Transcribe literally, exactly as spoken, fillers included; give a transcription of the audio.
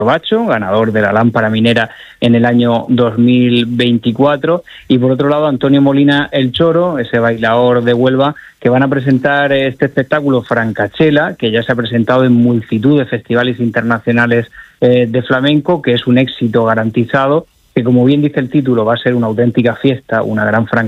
Corbacho, ganador de la Lámpara Minera en el año dos mil veinticuatro, y por otro lado Antonio Molina el Choro, ese bailador de Huelva, que van a presentar este espectáculo Francachela, que ya se ha presentado en multitud de festivales internacionales eh, de flamenco, que es un éxito garantizado, que como bien dice el título va a ser una auténtica fiesta, una gran Francachela